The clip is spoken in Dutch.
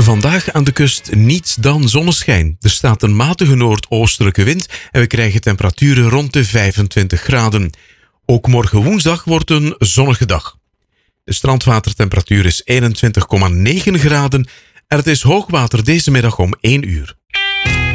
Vandaag aan de kust niets dan zonneschijn. Er staat een matige noordoostelijke wind en we krijgen temperaturen rond de 25 graden. Ook morgen woensdag wordt een zonnige dag. De strandwatertemperatuur is 21,9 graden en het is hoogwater deze middag om 1 uur.